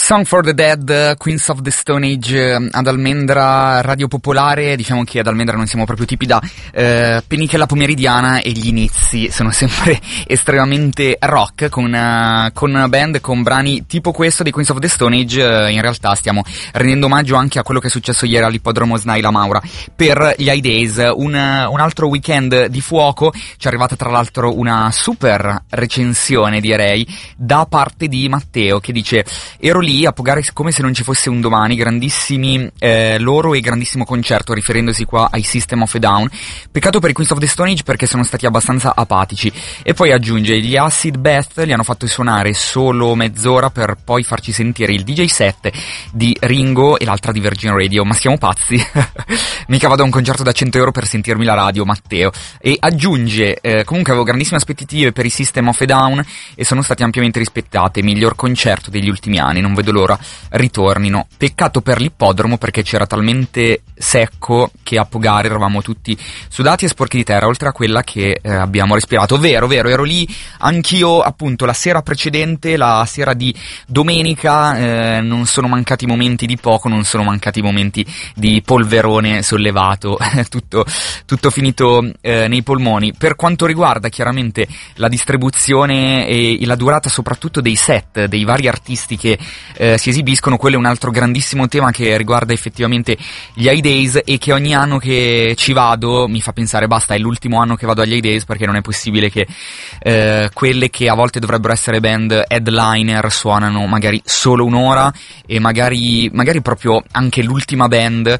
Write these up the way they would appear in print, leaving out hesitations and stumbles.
Song for the Dead, Queens of the Stone Age, ad Almendra, Radio Popolare. Diciamo che ad Almendra non siamo proprio tipi da pennichella pomeridiana, e gli inizi sono sempre estremamente rock, con band, con brani tipo questo dei Queens of the Stone Age. In realtà stiamo rendendo omaggio anche a quello che è successo ieri all'ippodromo SNAI La Maura per gli High Days, un altro weekend di fuoco. Ci è arrivata tra l'altro una super recensione, direi, da parte di Matteo, che dice: ero lì a pogare come se non ci fosse un domani, grandissimi loro e grandissimo concerto, riferendosi qua ai System of a Down. Peccato per i Queens of the Stone Age perché sono stati abbastanza apatici. E poi aggiunge: gli Acid Bath li hanno fatto suonare solo mezz'ora per poi farci sentire il DJ set di Ringo e l'altra di Virgin Radio. Ma siamo pazzi? Mica vado a un concerto da 100 euro per sentirmi la radio, Matteo. E aggiunge: comunque avevo grandissime aspettative per i System of a Down e sono stati ampiamente rispettate, miglior concerto degli ultimi anni, non vedo l'ora ritornino. Peccato per l'ippodromo perché c'era talmente secco che a pogare eravamo tutti sudati e sporchi di terra, oltre a quella che abbiamo respirato. Vero, ero lì anch'io, appunto, la sera precedente, la sera di domenica. Non sono mancati momenti di poco, non sono mancati momenti di polverone sollevato, tutto finito nei polmoni. Per quanto riguarda chiaramente la distribuzione e la durata soprattutto dei set dei vari artisti che si esibiscono, quello è un altro grandissimo tema che riguarda effettivamente gli High Days, e che ogni anno che ci vado mi fa pensare: basta, è l'ultimo anno che vado agli High Days, perché non è possibile che quelle che a volte dovrebbero essere band headliner suonano magari solo un'ora, e magari proprio anche l'ultima band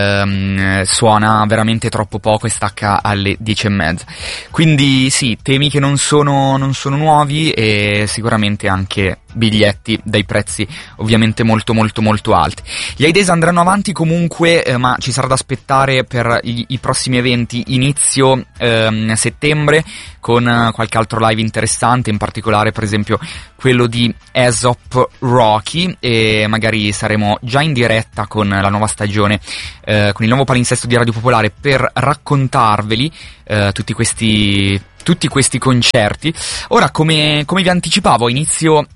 suona veramente troppo poco e stacca alle 10:30. Quindi sì, temi che non sono nuovi, e sicuramente anche biglietti dai prezzi ovviamente molto alti. Gli High Days andranno avanti comunque, ma ci sarà da aspettare per i prossimi eventi inizio settembre, con qualche altro live interessante, in particolare per esempio quello di Aesop Rocky, e magari saremo già in diretta con la nuova stagione, con il nuovo palinsesto di Radio Popolare, per raccontarveli tutti questi concerti. Ora, come vi anticipavo, inizio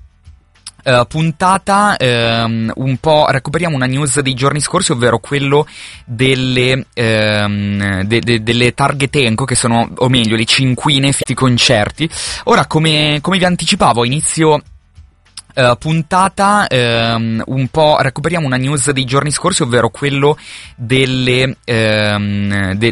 puntata, un po' recuperiamo una news dei giorni scorsi, ovvero quello delle targhe Tenco, che sono, o meglio, le cinquine concerti. Ora, come vi anticipavo, inizio puntata, un po' recuperiamo una news dei giorni scorsi, ovvero quello delle